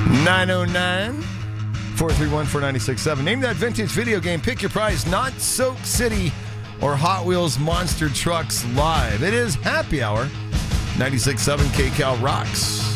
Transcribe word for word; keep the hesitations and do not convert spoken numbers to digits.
nine oh nine, four three one, four nine six seven. Name that vintage video game. Pick your prize. Not Soak City or Hot Wheels Monster Trucks Live. It is Happy Hour. ninety-six point seven K Cal rocks.